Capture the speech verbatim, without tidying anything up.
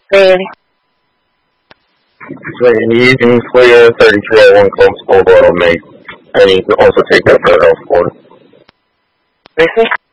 Ready. So you can clear thirty-three oh one Columbus Boulevard on May, and you can also take that for L four. Briefly.